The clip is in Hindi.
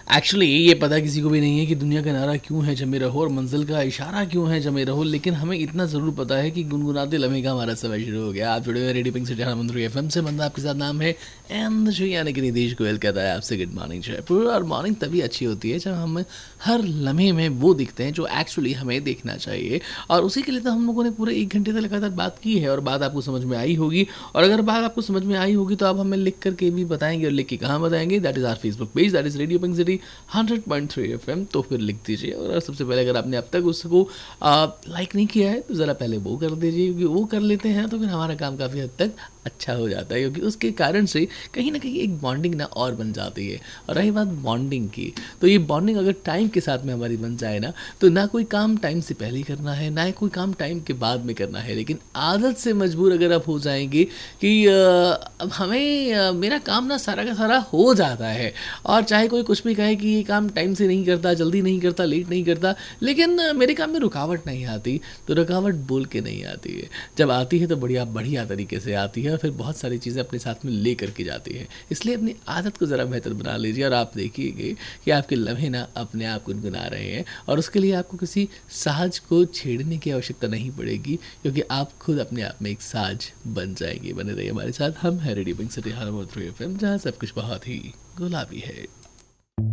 एक्चुअली ये पता किसी को भी नहीं है कि दुनिया का नारा क्यों है जमे रहो और मंजिल का इशारा क्यों है जमे रहो, लेकिन हमें इतना ज़रूर पता है कि गुनगुनाते लम्हे का हमारा समय शुरू हो गया। आप जुड़े हुए रेडियो पिंक से जहां मंत्री एफएम से, बंदा आपके साथ नाम है एंड जो यानी कि निदेश गोयल कहता है आपसे गुड मॉर्निंग जयपुर। और मॉर्निंग तभी अच्छी होती है जब हम हर लम्हे में वो दिखते हैं जो एक्चुअली हमें देखना चाहिए। और उसी के लिए तो हम लोगों ने पूरे 1 घंटे तक लगातार बात की है और बात आपको समझ में आई होगी। और अगर बात आपको समझ में आई होगी तो आप हमें लिख करके भी बताएंगे, और लिख के कहाँ बताएंगे? That is our Facebook page, that is radio pink city 100.3 FM. तो फिर लिख दीजिए। और सबसे पहले अगर आपने अब तक उसको लाइक नहीं किया है तो ज़रा पहले वो कर दीजिए, क्योंकि वो कर लेते हैं तो फिर हमारा काम काफ़ी हद तक अच्छा हो जाता है, क्योंकि उसके कारण से कहीं ना कहीं एक बॉन्डिंग ना और बन जाती है। और रही बात बॉन्डिंग की, तो ये बॉन्डिंग अगर टाइम के साथ में हमारी बन जाए ना, तो ना कोई काम टाइम से पहले करना है, ना ही कोई काम टाइम के बाद में करना है। लेकिन आदत से मजबूर अगर आप हो जाएंगे कि अब हमें मेरा काम ना सारा का सारा हो जाता है, और चाहे कोई कुछ भी कहे कि ये काम टाइम से नहीं करता, जल्दी नहीं करता, लेट नहीं करता, लेकिन मेरे काम में रुकावट नहीं आती, तो रुकावट बोल के नहीं आती है। जब आती है तो बढ़िया बढ़िया तरीके से आती है, और फिर बहुत सारी चीज़ें अपने साथ में ले करके जाती है। इसलिए अपनी आदत को ज़रा बेहतर बना लीजिए, और आप देखिएगा कि आपके लम्हे ना अपने आप गुनगुना रहे हैं। और उसके लिए आपको किसी साज को छेड़ने की आवश्यकता नहीं पड़ेगी, क्योंकि आप खुद अपने आप में एक साज बन जाएंगे। बने रहिए हमारे साथ, हम है रेडियो पिंक सिटी 100.3 एफएम, जहाँ सब कुछ बहुत ही गुलाबी है।